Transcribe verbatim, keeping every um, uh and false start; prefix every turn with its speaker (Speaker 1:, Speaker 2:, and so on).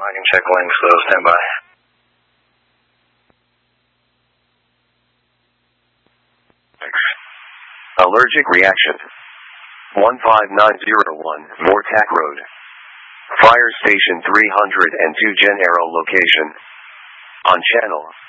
Speaker 1: I can check links, so stand by.
Speaker 2: Allergic reaction. one five nine zero one, Mortac Road. Fire Station three hundred two Gen Arrow location. On channel